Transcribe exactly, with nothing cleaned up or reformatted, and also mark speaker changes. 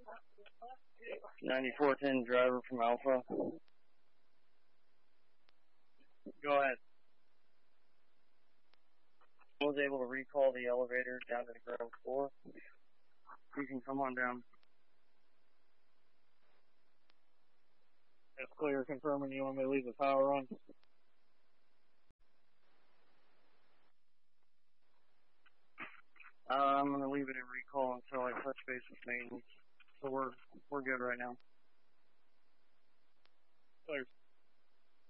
Speaker 1: ninety-four ten driver from Alpha. Go ahead. I was able to recall the elevator down to the ground floor. You can come on down.
Speaker 2: That's clear. Confirming you want me to leave the power on.
Speaker 1: Uh, I'm going to leave it in recall until I touch base with maintenance. So we're, we're good right now.
Speaker 2: Clear.